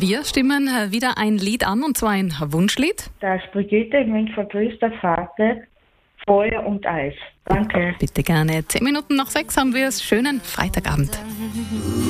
Wir stimmen wieder ein Lied an, und zwar ein Wunschlied. Das Brigitte mit Vergrößter Vater, Feuer und Eis. Danke. Bitte gerne. 10 Minuten nach 6 haben wir es. Schönen Freitagabend.